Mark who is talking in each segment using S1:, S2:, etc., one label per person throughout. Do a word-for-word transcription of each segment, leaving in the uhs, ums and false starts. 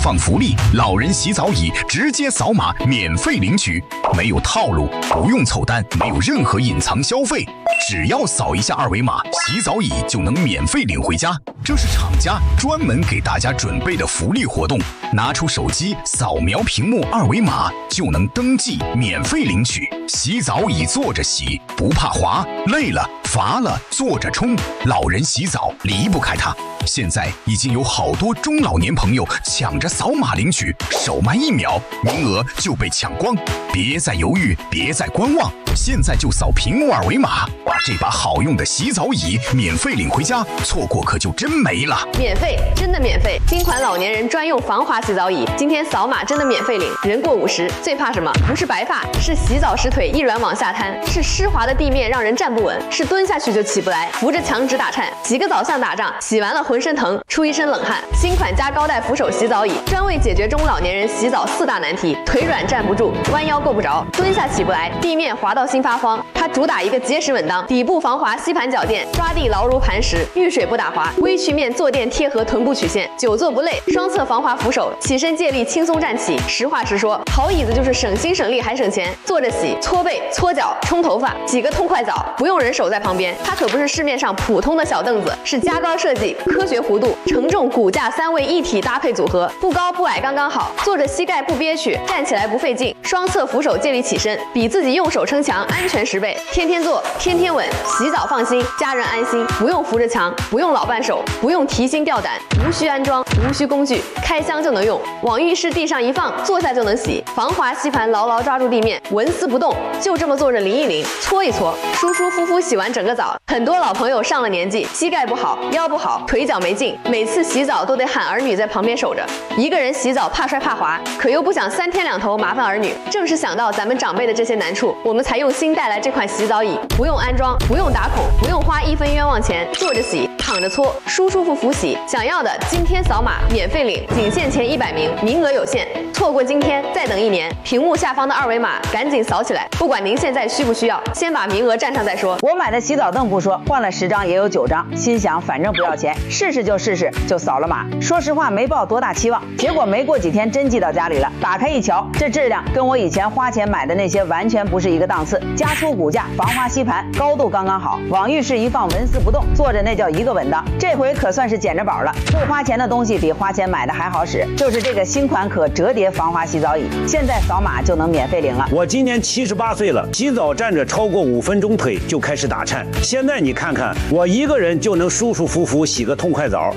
S1: 放福利，老人洗澡椅直接扫码免费领取，没有套路，不用凑单，没有任何隐藏消费，只要扫一下二维码，洗澡椅就能免费领回家。这是厂家专门给大家准备的福利活动，拿出手机扫描屏幕二维码就能登记免费领取。洗澡椅坐着洗，不怕滑，累了乏了坐着冲，老人洗澡离不开它。现在已经有好多中老年朋友抢着扫码领取，手慢一秒，名额就被抢光。别再犹豫，别再观望，现在就扫屏幕二维码，把这把好用的洗澡椅免费领回家，错过可就真没了。
S2: 免费，真的免费！新款老年人专用防滑洗澡椅，今天扫码真的免费领。人过五十，最怕什么？不是白发，是洗澡时腿一软往下瘫，是湿滑的地面让人站不稳，是蹲下去就起不来，扶着墙直打颤，洗个澡像打仗，洗完了浑身疼，出一身冷汗。新款加高带扶手洗澡椅，专为解决中老年人洗澡四大难题：腿软站不住，弯腰够不着，蹲下起不来，地面滑到心发慌。它主打一个结实稳当，底部防滑，吸盘脚垫，抓地牢如磐石，遇水不打滑，微曲面坐垫贴合臀部曲线，久坐不累。双侧防滑扶手，起身借力轻松站起。实话实说，好椅子就是省心省力还省钱。坐着洗、搓背、搓脚、冲头发，洗个痛快澡，不用人手在旁边。它可不是市面上普通的小凳子，是加高设计、科学弧度、承重骨架三位一体搭配组合，不高不矮刚刚好，坐着膝盖不憋屈，站起来不费劲。双侧扶手借力起身，比自己用手撑墙安全十倍。天天坐，天天稳，洗澡放心，家人安心，不用扶着墙，不用老伴手，不用提心吊胆，无需安装，无需工具，开箱就能用，往浴室地上一放，坐下就能洗。防滑吸盘牢牢抓住地面，纹丝不动，就这么坐着淋一淋，搓一搓，舒舒服服洗完整个澡。很多老朋友上了年纪，膝盖不好，腰不好，腿脚没劲，每次洗澡都得喊儿女在旁边守着。一个人洗澡怕摔怕滑，可又不想三天两头麻烦儿女。正是想到咱们长辈的这些难处，我们才用心带来这款洗澡椅，不用安装，不用打孔，不用花一分冤枉钱，坐着洗，躺着搓，舒舒服服洗。想要的今天扫码免费领，仅限前一百名，名额有限，错过今天再等一年。屏幕下方的二维码赶紧扫起来，不管您现在需不需要，先把名额占上再说。
S3: 我买的洗澡凳不说，换了十张也有九张，心想反正不要钱，试试就试试，就扫了码。说实话没抱多大期望，结果没过几天真寄到家里了。打开一瞧，这质量跟我以前花钱买的那些完全不是一个档次。加粗骨架，防滑吸盘，高度刚刚好，往浴室一放纹丝不动，坐着那叫一个稳当。这回可算是捡着宝了，不花钱的东西比花钱买的还好使，就是这个新款可折叠防滑洗澡椅，现在扫码就能免费领了。
S4: 我今年七十八岁了，洗澡站着超过五分钟腿就开始打颤，现在你看看，我一个人就能舒舒服服洗个痛快澡。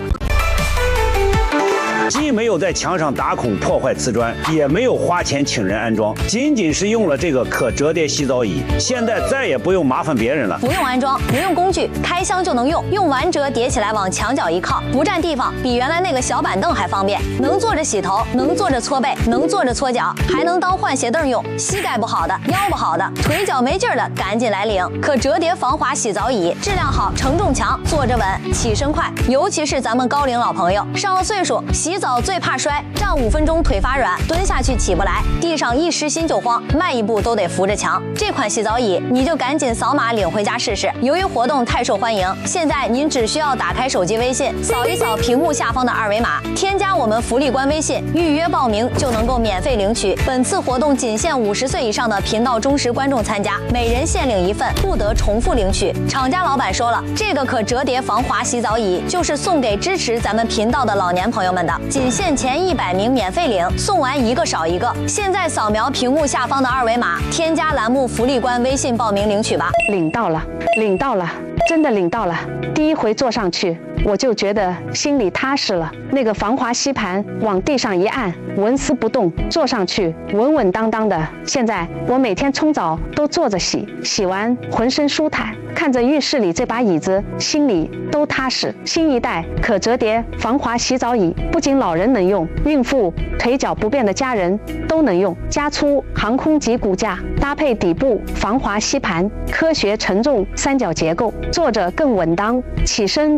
S4: 既没有在墙上打孔破坏瓷砖，也没有花钱请人安装，仅仅是用了这个可折叠洗澡椅，现在再也不用麻烦别人了。
S5: 不用安装，不用工具，开箱就能用，用完折叠起来往墙角一靠，不占地方，比原来那个小板凳还方便。能坐着洗头，能坐着搓背，能坐着搓脚，还能当换鞋凳用。膝盖不好的、腰不好的、腿脚没劲儿的，赶紧来领可折叠防滑洗澡椅，质量好，承重强，坐着稳，起身快。尤其是咱们高龄老朋友，上了岁数，洗澡最怕摔，站五分钟腿发软，蹲下去起不来，地上一湿心就慌，迈一步都得扶着墙。这款洗澡椅你就赶紧扫码领回家试试。由于活动太受欢迎，现在您只需要打开手机微信，扫一扫屏幕下方的二维码，添加我们福利官微信，预约报名就能够免费领取。本次活动仅限五十岁以上的频道忠实观众参加，每人限领一份，不得重复领取。厂家老板说了，这个可折叠防滑洗澡椅就是送给支持咱们频道的老年朋友们的，仅限前一百名免费领，送完一个少一个。现在扫描屏幕下方的二维码，添加栏目福利官微信报名领取吧。
S6: 领到了，领到了，真的领到了。第一回坐上去，我就觉得心里踏实了。那个防滑吸盘往地上一按，纹丝不动，坐上去稳稳当当的。现在我每天冲澡都坐着洗，洗完浑身舒坦，看着浴室里这把椅子，心里都踏实。新一代可折叠防滑洗澡椅，不仅老人能用，孕妇、腿脚不便的家人都能用。加粗航空级骨架，搭配底部防滑吸盘，科学承重三角结构，坐着更稳当，起身更省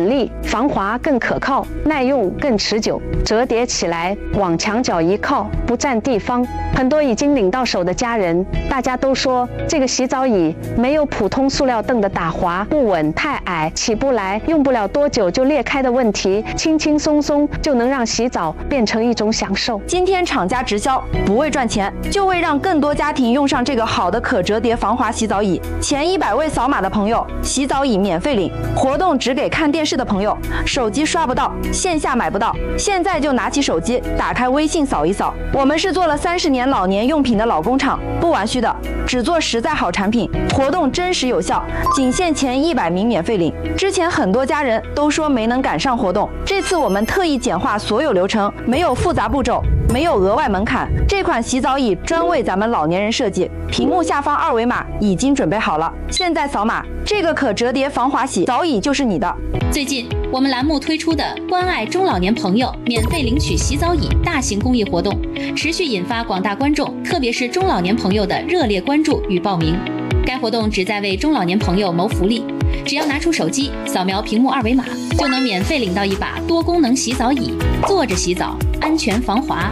S6: 省力，防滑更可靠，耐用更持久，折叠起来往墙角一靠，不占地方。很多已经领到手的家人，大家都说这个洗澡椅没有普通塑料凳的打滑不稳、太矮起不来、用不了多久就裂开的问题，轻轻松松就能让洗澡变成一种享受。
S7: 今天厂家直销不为赚钱，就为让更多家庭用上这个好的可折叠防滑洗澡椅。前一百位扫码的朋友，洗澡椅免费领。活动只给看电视的朋友，手机刷不到，线下买不到，现在就拿起手机，打开微信扫一扫。我们是做了三十年老年用品的老工厂，不玩虚的，只做实在好产品。活动真实有效，仅限前一百名免费领。之前很多家人都说没能赶上活动，这次我们特意简化所有流程，没有复杂步骤，没有额外门槛。这款洗澡椅专为咱们老年人设计，屏幕下方二维码已经准备好了，现在扫码，这个可折叠防滑洗澡椅就是你的。
S8: 最近我们栏目推出的关爱中老年朋友免费领取洗澡椅大型公益活动，持续引发广大观众，特别是中老年朋友的热烈关注与报名。该活动旨在为中老年朋友谋福利，只要拿出手机扫描屏幕二维码，就能免费领到一把多功能洗澡椅，坐着洗澡，安全防滑，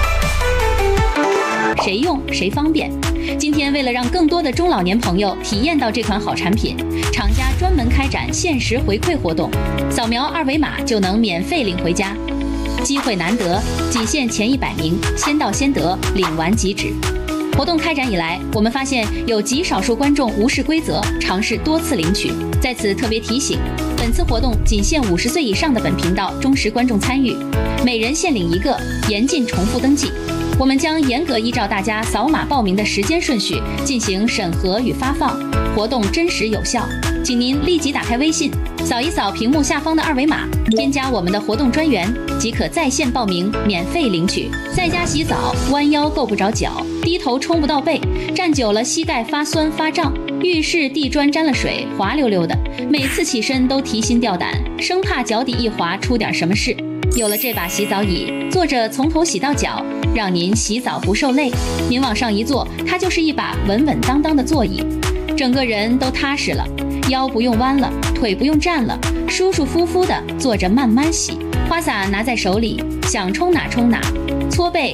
S8: 谁用谁方便。今天为了让更多的中老年朋友体验到这款好产品，厂家专门开展限时回馈活动，扫描二维码就能免费领回家。机会难得，仅限前一百名，先到先得，领完即止。活动开展以来，我们发现有极少数观众无视规则，尝试多次领取。在此特别提醒，本次活动仅限五十岁以上的本频道忠实观众参与，每人限领一个，严禁重复登记。我们将严格依照大家扫码报名的时间顺序进行审核与发放，活动真实有效。请您立即打开微信，扫一扫屏幕下方的二维码，添加我们的活动专员，即可在线报名，免费领取。在家洗澡，弯腰够不着脚，低头冲不到背，站久了膝盖发酸发胀，浴室地砖沾了水，滑溜溜的，每次起身都提心吊胆，生怕脚底一滑出点什么事。有了这把洗澡椅，坐着从头洗到脚，让您洗澡不受累。您往上一坐，它就是一把稳稳当当的座椅，整个人都踏实了，腰不用弯了，腿不用站了，舒舒服服的坐着慢慢洗。花洒拿在手里，想冲哪冲哪，搓背